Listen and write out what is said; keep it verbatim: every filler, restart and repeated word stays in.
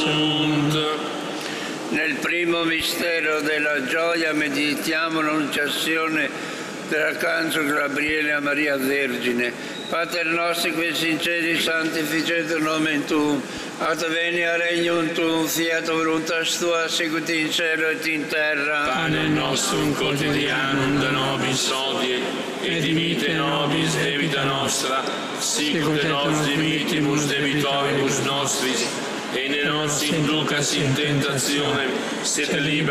sunt. Nel primo mistero della gioia meditiamo l'annunciazione dell'arcangelo Gabriele a Maria Vergine. Pater nostro qui sinceri santificetur nomen tuum, ad venia regnum tuum, fiat voluntas tua, sicut in cielo et in terra. Pane nostrum quotidianum da nobis hodie, et dimitte nobis debita nostra, sicut et nos dimittimus debitoribus nostris, e ne nos inducas in tentationem, sed libera